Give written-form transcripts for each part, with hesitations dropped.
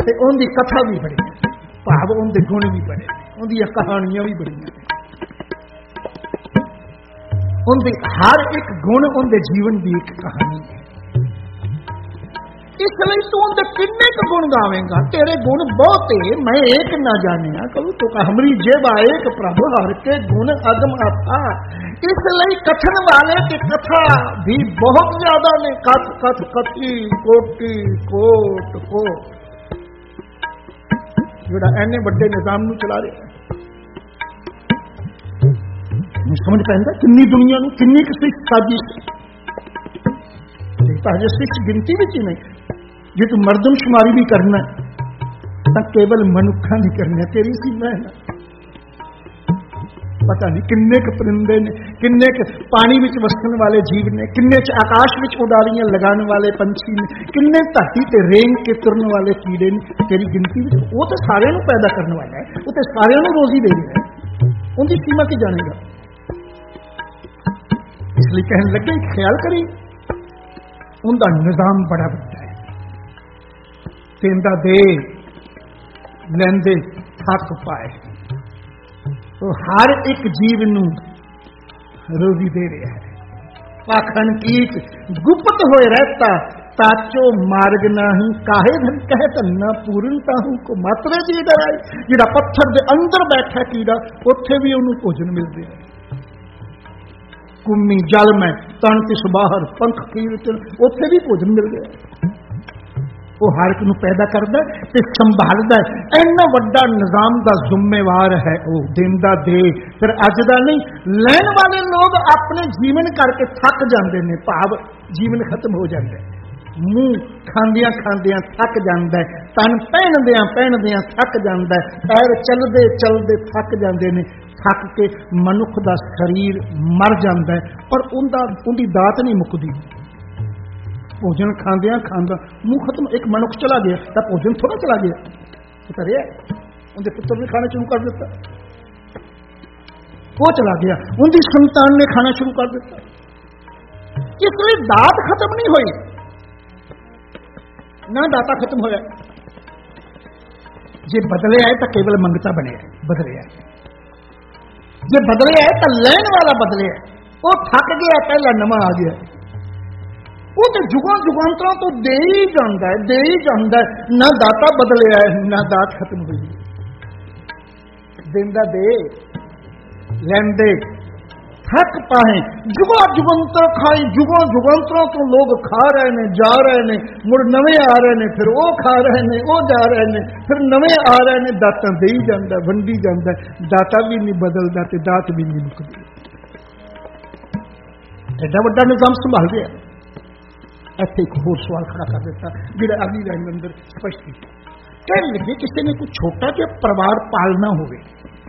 ते उनकी कथा भी बड़ी है, भाव उनके गुण भी बड़े, उनकी कहानियां भी बड़ियां, उनके हर एक गुण उनके जीवन की एक कहानी है। इसलिए तू उनके किन्ने क गुण गावेगा, तेरे गुण बहुत है, मैं एक ना जानिया कहूँ तो हमरी जेबा एक प्रभु हर के गुण अगम अथा। इसलिए कथन वाले की कथा भी बहुत ज्यादा ने, कथ कथ कथी कोटि कोट को जोड़ा एने बड़े निजाम नूं चला रहे समझ पैंदा किन्नी दुनिया नूं किन्नी सिख साजिश हजे सिख गिनती विच ही नहीं। जे तू मरदमशुमारी भी करना तो केवल मनुखा नहीं करना, तेरी सीमा है ना। पता नहीं किन्ने क परिंदे ने, किन्ने क पानी विच वसन वाले जीव ने, किन्ने च आकाश विच उडारियां लगाने वाले पंछी ने, किन्ने धरती ते रेंग के तुरन वाले कीड़े ने, तेरी गिनती विच वो तो सारियां नूं पैदा करने वाला है, वो तो सारियां नूं रोजी दे रहा है, उनकी सीमा की जानेगा। इसलिए कहने लगे ख्याल करी उनका निजाम बड़ा बड़ा है, देंदा दे लैंदे थक पाए, तो हर एक जीव नूं रोजी दे रहा है। पाखंड कीट गुप्त होए रहता ताचो मार्ग नाही, काहे धन कहत न पूर्णता हूं को मात्रे जी डराई। जिहड़ा पत्थर दे अंदर बैठा कीड़ा उत्थे भी उन्होंने भोजन मिल रहा है, कुम्मी जल में तन तिस बाहर पंख कीर्तन उत्थे भी भोजन मिल रहा है। वो हर एक नूं पैदा करदा ते संभालदा, इन्ना वड्डा निजाम दा जिम्मेवार है वो, देंदा दे। फिर अज दा नहीं लैण वाले लोग अपने जीवन करके थक जाते हैं, भाव जीवन खत्म हो जाता है, मूँह खांदियां खांदियां थक जाता है, तन पहनदियां पहनदियां थक जाता है, पैर चलदे चलदे थक जाते हैं, थक के मनुख दा शरीर मर जाता है, पर उनकी दात नहीं मुकदी। भोजन खांदियां खांदा मुंह खत्म, एक मनुख चला गया तो भोजन थोड़ा चला गया, उतरिया उनके पुत्र ने खाना शुरू कर दिता, वो चला गया, उनकी संतान ने खाना शुरू कर दिता। इसलिए दात खत्म नहीं हुई ना, दाता खत्म होया। जे बदले आए तो केवल मंगता बने बदले आए, जे बदले आए तो लैन वाला बदले आए, वो थक गया पहला नवा आ गया, वो तो जुगां जुगांतरों तो दे ही जाता है, दे ही जाता है, ना दाता बदले आए ना दात खत्म हुई। देंदा दे लैंदे थक पाए, जुगा जुगंतर खाई, जुगा जुगंतरों तो लोग खा रहे ने जा रहे ने, मुड़ नवे आ रहे ने, फिर वो खा रहे ने, वो जा रहे ने, फिर नवे आ रहे ने, दाता दे ही जाता, वंडी जाता, दाता भी नहीं बदलता ते दात भी नहीं मुकती। एडा वड्डा निजाम संभाल गया। ऐसे एक होर सवाल खड़ा कर देता जो अगली लाइन के अंदर स्पष्ट किया, कह लगे किसी ने कोई छोटा जिहा परिवार पालना होवे,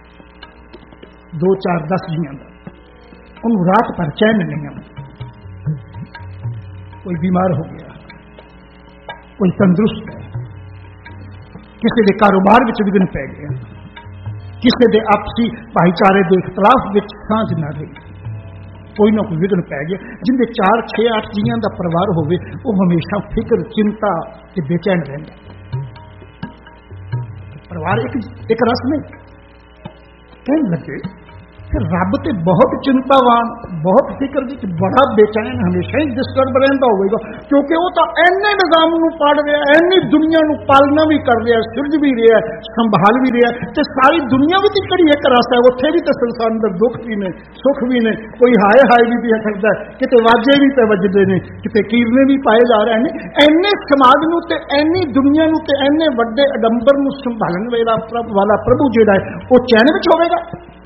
2 4 10 जियां दा, उन्होंने रात भर चैन नहीं आती, कोई बीमार हो गया, कोई तंदुरुस्त है, किसी के कारोबार में विघन पै गया, किसी के आपसी भाईचारे के इख्तलाफ में सांझ ना रही, कोई ना कोई विघन पै गया। जिनके 4 6 8 जियां का परिवार होवे वो हमेशा फिक्र चिंता के बेचैन रहता। परिवार एक रस में कहने लगे फिर रब तो बहुत चिंतावान, बहुत फिक्र विच, बड़ा बेचैन, हमेशा ही डिस्टर्ब रहता होगा, क्योंकि वो तो इन्ने निजाम नूं पढ़ रहा है, इन्नी दुनिया नूं पालना भी कर रहा है, सिरज भी रहा है, संभाल भी रहा है, तो सारी दुनिया भी तो एक रस है, उत्थे भी तो संसार अंदर दुख भी ने सुख भी ने, कोई हाय हाय भी पी सकता है, किते वाजे भी पे वजदे ने, किते कीरने भी पाए जा रहे हैं। इन्ने समाज नूं ते इन्नी दुनिया नूं ते इन्ने वड्डे अडंबर नूं संभालण वाला प्रभु जिहड़ा है वो चैन विच होवेगा?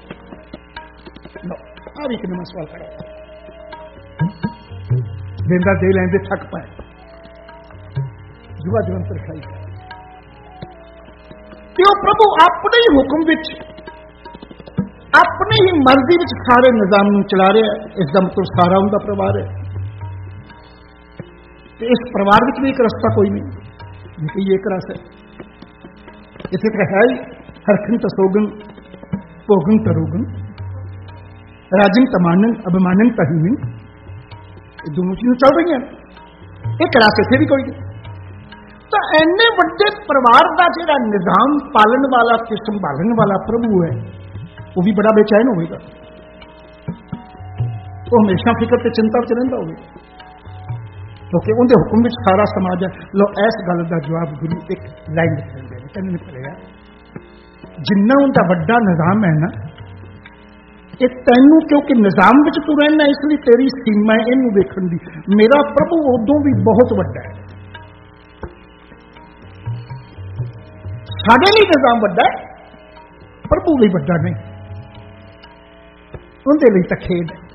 हर एक ने सवाल खड़ा देंदा दे लैंदे थक पाए, जुआ जवंतर खाई, तो प्रभु अपने ही हुक्म विच, अपनी ही मर्जी विच सारे निजाम नूं चला रहा है। इसका मतलब सारा उनका परिवार है, तो इस परिवार विच भी एक रस्ता कोई नहीं, ये एक रस है, इसे है हरखन तसोगन भोगन तरोगन, राजन तमानन अभिमानन तहीमिन, दोनों चीजें चल रही हैं, एक रास्ते से भी कोई नहीं। ਤਾਂ ਇੰਨੇ ਵੱਡੇ ਪਰਿਵਾਰ ਦਾ ਜਿਹੜਾ ਨਿਜ਼ਾਮ ਪਾਲਣ ਵਾਲਾ ਤੇ ਸੰਭਾਲਣ ਵਾਲਾ ਪ੍ਰਭੂ ਹੈ, ਉਹ ਵੀ ਬੜਾ ਬੇਚੈਨ ਹੋਵੇਗਾ। ਉਹ ਹਮੇਸ਼ਾ ਫਿਕਰ ਤੇ ਚਿੰਤਾ ਵਿੱਚ ਰਹਿੰਦਾ ਹੋਵੇ, ਕਿਉਂਕਿ ਉਹਦੇ ਹੁਕਮ ਵਿੱਚ ਸਾਰਾ ਸਮਾਜ ਹੈ। ਲੋ ਇਸ ਗੱਲ ਦਾ ਜਵਾਬ ਗੁਰੂ ਇੱਕ ਲਾਈਨ ਵਿੱਚ ਦਿੰਦੇ ਨੇ, ਕਹਿੰਦੇ ਨੇ ਭਲਿਆ ਜਿੰਨਾ ਉਹਦਾ ਵੱਡਾ ਨਿਜ਼ਾਮ ਹੈ ਨਾ, ਇਹ ਤੈਨੂੰ ਕਿਉਂਕਿ ਨਿਜ਼ਾਮ ਵਿੱਚ ਤੂੰ ਰਹਿਣਾ, ਇਸ ਲਈ ਤੇਰੀ ਸੀਮਾ ਇਹਨੂੰ ਵੇਖਣ ਦੀ। ਮੇਰਾ ਪ੍ਰਭੂ ਉਦੋਂ ਵੀ ਬਹੁਤ ਵੱਡਾ ਹੈ, ਸਾਡੇ ਲਈ ਨਿਜ਼ਾਮ ਵੱਡਾ ਹੈ, ਪ੍ਰਭੂ ਲਈ ਵੱਡਾ ਨਹੀਂ। ਉਹਦੇ ਲਈ ਤਾਂ ਖੇਡ ਹੈ,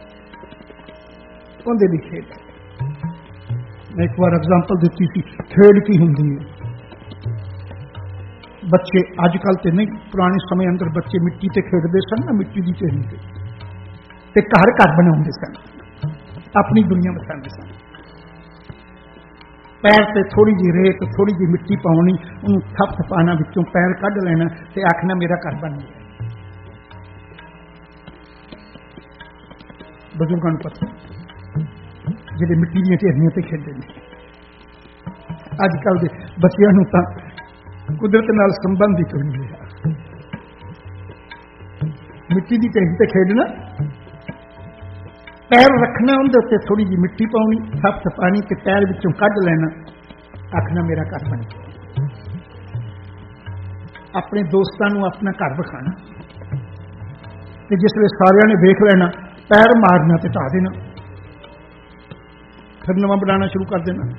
ਉਹਦੇ ਲਈ ਖੇਡ ਹੈ। ਮੈਂ ਇੱਕ ਵਾਰ ਐਗਜ਼ਾਮਪਲ ਦਿੱਤੀ ਸੀ, ਖੇਡ ਕੀ ਹੁੰਦੀ ਹੈ। ਬੱਚੇ ਅੱਜ ਕੱਲ ਤੇ ਨਹੀਂ, ਪੁਰਾਣੇ ਸਮੇਂ ਅੰਦਰ ਬੱਚੇ ਮਿੱਟੀ ਤੇ ਖੇਡਦੇ ਸਨ ਨਾ, ਮਿੱਟੀ ਦੀ ਢੇਰੀ ਤੇ ਘਰ ਘਰ ਬਣਾਉਂਦੇ ਸਨ, ਆਪਣੀ ਦੁਨੀਆ ਵਸਾਉਂਦੇ ਸਨ। ਪੈਰ ਤੇ ਥੋੜੀ ਜਿਹੀ ਰੇਤ, ਥੋੜੀ ਜਿਹੀ ਮਿੱਟੀ ਪਾਉਣੀ, ਉਹਨੂੰ ਥੱਪ ਪਾਣਾ, ਵਿੱਚੋਂ ਪੈਰ ਕੱਢ ਲੈਣਾ ਤੇ ਆਖਣਾ ਮੇਰਾ ਘਰ ਬਣ ਗਿਆ। ਬਜ਼ੁਰਗਾਂ ਨੂੰ ਪਤਾ, ਜਿਹੜੇ ਮਿੱਟੀ ਦੀਆਂ ਢੇਰੀਆਂ ਤੇ ਖੇਡਦੇ ਨੇ। ਅੱਜ ਕੱਲ ਦੇ ਬੱਚਿਆਂ ਨੂੰ ਤਾਂ ਕੁਦਰਤ ਨਾਲ ਸੰਬੰਧ ਹੀ ਕੋਈ ਨਹੀਂ ਰਿਹਾ। ਮਿੱਟੀ ਦੀ ਢੇਰੀ ਤੇ ਖੇਡਣਾ, ਪੈਰ ਰੱਖਣਾ, ਉਹਦੇ ਉੱਤੇ ਥੋੜੀ ਜਿਹੀ ਮਿੱਟੀ ਪਾਉਣੀ, ਥੱਪ ਪਾਣੀ ਤੇ ਪੈਰ ਵਿੱਚੋਂ ਕੱਢ ਲੈਣਾ, ਆਖਣਾ ਮੇਰਾ ਘਰ ਬਣ ਗਿਆ। ਆਪਣੇ ਦੋਸਤਾਂ ਨੂੰ ਆਪਣਾ ਘਰ ਵਿਖਾਣਾ, ਤੇ ਜਿਸ ਵੇਲੇ ਸਾਰਿਆਂ ਨੇ ਵੇਖ ਲੈਣਾ, ਪੈਰ ਮਾਰਨਾ ਤੇ ਢਾ ਦੇਣਾ, ਫਿਰ ਨਵਾਂ ਬਣਾਉਣਾ ਸ਼ੁਰੂ ਕਰ ਦੇਣਾ,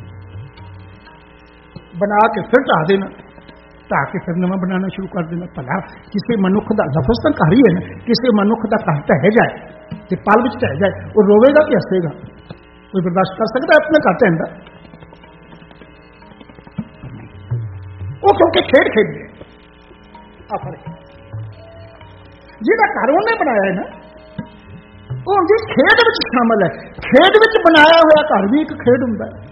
ਬਣਾ ਕੇ ਫਿਰ ਢਾ ਦੇਣਾ, ਢਾ ਕੇ ਫਿਰ ਨਵਾਂ ਬਣਾਉਣਾ ਸ਼ੁਰੂ ਕਰ ਦੇਣਾ। ਭਲਾ ਕਿਸੇ ਮਨੁੱਖ ਦਾ ਲਫ਼ਜ਼ ਤਾਂ ਘਰ ਹੀ ਹੈ ਨਾ, ਕਿਸੇ ਮਨੁੱਖ ਦਾ ਘਰ ਢਹਿ ਜਾਏ ਤੇ ਪਲ ਵਿੱਚ ਢਹਿ ਜਾਏ, ਉਹ ਰੋਵੇਗਾ ਕਿ ਹੱਸੇਗਾ? ਕੋਈ ਬਰਦਾਸ਼ਤ ਕਰ ਸਕਦਾ ਆਪਣਾ ਘਰ ਢਹਿੰਦਾ? ਉਹ ਕਿਉਂਕਿ ਖੇਡ ਖੇਡਦੇ ਆ ਫਰਕ। ਜਿਹੜਾ ਘਰ ਉਹਨੇ ਬਣਾਇਆ ਹੈ ਨਾ, ਉਹ ਉਹਦੀ ਖੇਡ ਵਿੱਚ ਸ਼ਾਮਲ ਹੈ। ਖੇਡ ਵਿੱਚ ਬਣਾਇਆ ਹੋਇਆ ਘਰ ਵੀ ਇੱਕ ਖੇਡ ਹੁੰਦਾ ਹੈ।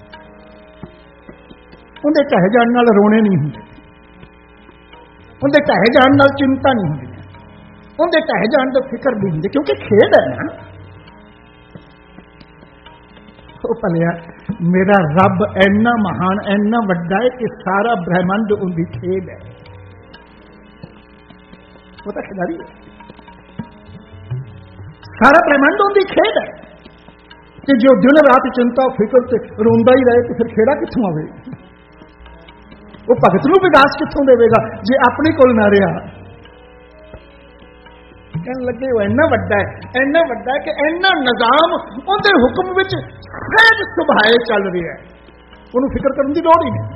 ਉਹਦੇ ਢਹਿ ਜਾਣ ਨਾਲ ਰੋਣੇ ਨਹੀਂ ਹੁੰਦੇ, ਉਹਦੇ ਢਹਿ ਜਾਣ ਨਾਲ ਚਿੰਤਾ ਨਹੀਂ ਹੁੰਦੀ, ਉਹਦੇ ਢਹਿ ਜਾਣ ਦਾ ਫਿਕਰ ਨਹੀਂ ਹੁੰਦੀ, ਕਿਉਂਕਿ ਖੇਡ ਹੈ ਨਾ। ਉਹ ਭਲਿਆ ਮੇਰਾ ਰੱਬ ਇੰਨਾ ਮਹਾਨ, ਇੰਨਾ ਵੱਡਾ ਹੈ ਕਿ ਸਾਰਾ ਬ੍ਰਹਿਮੰਡ ਉਹਦੀ ਖੇਡ ਹੈ। ਉਹ ਤਾਂ ਖਿਡਾਰੀ ਹੈ, ਸਾਰਾ ਬ੍ਰਹਿਮੰਡ ਉਹਦੀ ਖੇਡ ਹੈ। ਤੇ ਜੋ ਦਿਨ ਰਾਤ ਚਿੰਤਾ ਫਿਕਰ ਤੇ ਰੋਂਦਾ ਹੀ ਰਹੇ ਤੇ ਫਿਰ ਖੇੜਾ ਕਿੱਥੋਂ ਆਵੇ? ਉਹ ਭਗਤ ਨੂੰ ਵਿਕਾਸ ਕਿੱਥੋਂ ਦੇਵੇਗਾ ਜੇ ਆਪਣੇ ਕੋਲ ਨਾ ਰਿਹਾ? ਕਹਿਣ ਲੱਗੇ ਉਹ ਇੰਨਾ ਵੱਡਾ ਹੈ, ਇੰਨਾ ਵੱਡਾ ਹੈ ਕਿ ਇੰਨਾ ਨਿਜ਼ਾਮ ਉਹਦੇ ਹੁਕਮ ਵਿੱਚ ਸਹਿਜ ਸੁਭਾਏ ਚੱਲ ਰਿਹਾ ਹੈ, ਉਹਨੂੰ ਫਿਕਰ ਕਰਨ ਦੀ ਲੋੜ ਹੀ ਨਹੀਂ।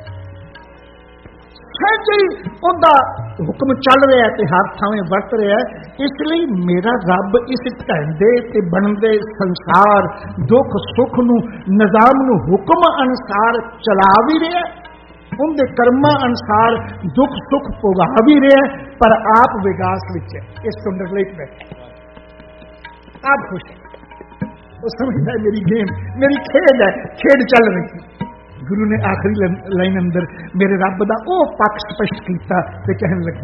ਸਹਿਜ ਹੀ ਉਹਦਾ ਹੁਕਮ ਚੱਲ ਰਿਹਾ ਤੇ ਹਰ ਥਾਵੇਂ ਵਰਤ ਰਿਹਾ। ਇਸ ਲਈ ਮੇਰਾ ਰੱਬ ਇਸ ਢਹਿੰਦੇ ਤੇ ਬਣਦੇ ਸੰਸਾਰ, ਦੁੱਖ ਸੁੱਖ ਨੂੰ, ਨਿਜ਼ਾਮ ਨੂੰ ਹੁਕਮ ਅਨੁਸਾਰ ਚਲਾ ਵੀ ਰਿਹਾ, ਉਹਦੇ ਕਰਮਾਂ ਅਨੁਸਾਰ ਦੁੱਖ ਸੁੱਖ ਭੋਗਾ ਵੀ ਰਿਹਾ, ਪਰ ਆਪ ਵਿਕਾਸ ਵਿੱਚ ਹੈ। ਇਸ ਤੋਂ ਨਿਰਲੇਪ ਬੈਠਾ, ਆਪ ਖੁਸ਼ ਹੈ। ਉਹ ਸਮਝਦਾ ਹੈ ਮੇਰੀ ਗੇਮ, ਮੇਰੀ ਖੇਡ ਹੈ, ਖੇਡ ਚੱਲ ਰਹੀ। ਗੁਰੂ ਨੇ ਆਖਰੀ ਲਾਈਨ ਅੰਦਰ ਮੇਰੇ ਰੱਬ ਦਾ ਉਹ ਪੱਖ ਸਪਸ਼ਟ ਕੀਤਾ ਤੇ ਕਹਿਣ ਲੱਗੇ